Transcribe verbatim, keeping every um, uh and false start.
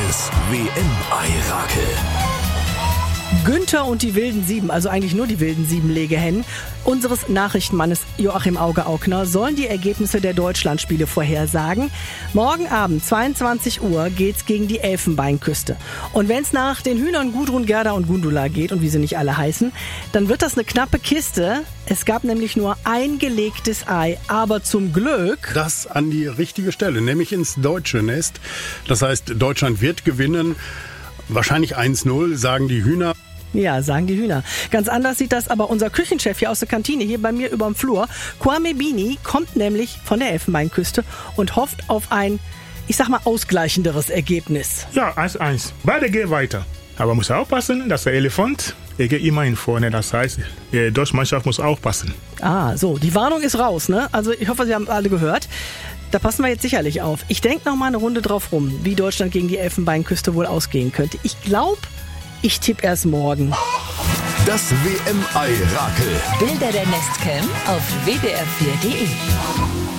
Rakels W M-Ei-Rakel. Günther und die wilden Sieben, also eigentlich nur die wilden sieben Legehennen, unseres Nachrichtenmannes Joachim Auge-Augner sollen die Ergebnisse der Deutschlandspiele vorhersagen. Morgen Abend, zweiundzwanzig Uhr, geht's gegen die Elfenbeinküste. Und wenn's nach den Hühnern Gudrun, Gerda und Gundula geht und wie sie nicht alle heißen, dann wird das eine knappe Kiste. Es gab nämlich nur ein gelegtes Ei, aber zum Glück... Das an die richtige Stelle, nämlich ins deutsche Nest. Das heißt, Deutschland wird gewinnen. Wahrscheinlich eins null, sagen die Hühner. Ja, sagen die Hühner. Ganz anders sieht das aber unser Küchenchef hier aus der Kantine, hier bei mir überm Flur. Kwame Bini kommt nämlich von der Elfenbeinküste und hofft auf ein, ich sag mal, ausgleichenderes Ergebnis. Ja, eins eins. Beide gehen weiter. Aber man muss aufpassen, dass der Elefant, er geht immerhin vorne. Das heißt, die deutsche Mannschaft muss aufpassen. Ah, so, die Warnung ist raus, ne? Also ich hoffe, Sie haben alle gehört. Da passen wir jetzt sicherlich auf. Ich denke noch mal eine Runde drauf rum, wie Deutschland gegen die Elfenbeinküste wohl ausgehen könnte. Ich glaube, ich tippe erst morgen. Das W M-Ei-Rakel. Bilder der Nestcam auf w d r vier punkt d e.